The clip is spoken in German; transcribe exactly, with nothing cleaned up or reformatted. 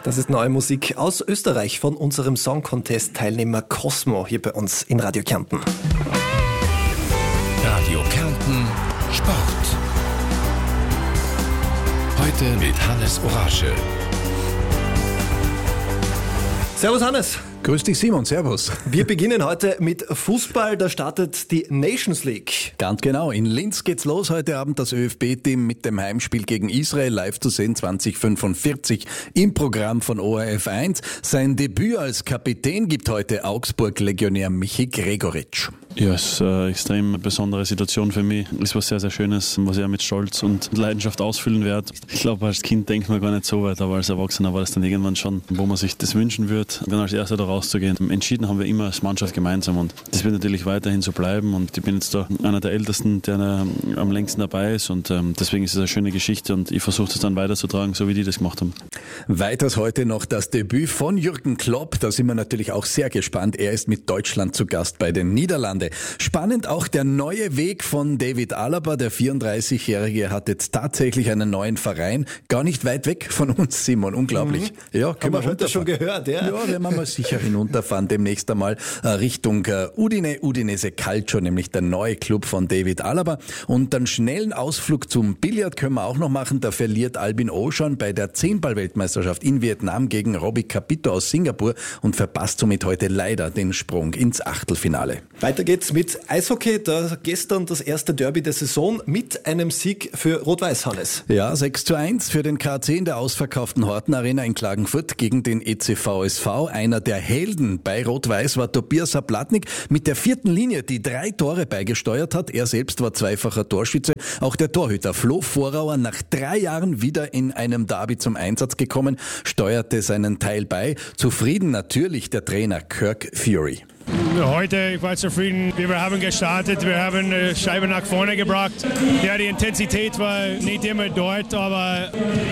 Das ist neue Musik aus Österreich von unserem Song Contest Teilnehmer Cosmo hier bei uns in Radio Kärnten. Radio Kärnten Sport. Heute mit Hannes Orasche. Servus Hannes. Grüß dich Simon, servus. Wir beginnen heute mit Fußball, da startet die Nations League. Ganz genau, in Linz geht's los heute Abend, das ÖFB-Team mit dem Heimspiel gegen Israel, live zu sehen zwanzig fünfundvierzig im Programm von O R F eins. Sein Debüt als Kapitän gibt heute Augsburg-Legionär Michi Gregoritsch. Ja, es ist eine extrem besondere Situation für mich. Es ist was sehr, sehr Schönes, was ich mit Stolz und Leidenschaft ausfüllen werde. Ich glaube, als Kind denkt man gar nicht so weit, aber als Erwachsener war das dann irgendwann schon, wo man sich das wünschen würde, dann als Erster da rauszugehen. Entschieden haben wir immer als Mannschaft gemeinsam und das wird natürlich weiterhin so bleiben und ich bin jetzt da einer der Ältesten, der am längsten dabei ist und deswegen ist es eine schöne Geschichte und ich versuche das dann weiterzutragen, so wie die das gemacht haben. Weiters heute noch das Debüt von Jürgen Klopp, da sind wir natürlich auch sehr gespannt. Er ist mit Deutschland zu Gast bei den Niederlanden. Spannend auch der neue Weg von David Alaba, der vierunddreißigjährige hat jetzt tatsächlich einen neuen Verein, gar nicht weit weg von uns, Simon, unglaublich. Mhm. Ja, können wir heute schon gehört, ja. Ja, werden wir mal sicher hinunterfahren, demnächst einmal äh, Richtung äh, Udine, Udinese Calcio, nämlich der neue Club von David Alaba. Und dann schnellen Ausflug zum Billard können wir auch noch machen, da verliert Albin O schon bei der Zehnball-Weltmeisterschaft in Vietnam gegen Robbie Capito aus Singapur und verpasst somit heute leider den Sprung ins Achtelfinale. Weiter geht's mit Eishockey, da gestern das erste Derby der Saison mit einem Sieg für Rot-Weiß, Hannes. Ja, sechs zu eins für den K C in der ausverkauften Horten Arena in Klagenfurt gegen den E C V S V. Einer der Helden bei Rot-Weiß war Tobias Saplatnik mit der vierten Linie, die drei Tore beigesteuert hat. Er selbst war zweifacher Torschütze. Auch der Torhüter Flo Vorauer, nach drei Jahren wieder in einem Derby zum Einsatz gekommen, steuerte seinen Teil bei. Zufrieden natürlich der Trainer Kirk Fury. Heute, ich war zufrieden, wie wir haben gestartet, wir haben Scheibe nach vorne gebracht. Ja, die Intensität war nicht immer dort, aber